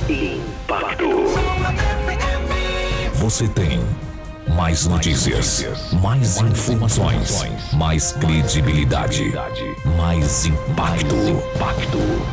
Impacto. Você tem mais notícias, mais informações, mais credibilidade, mais impacto.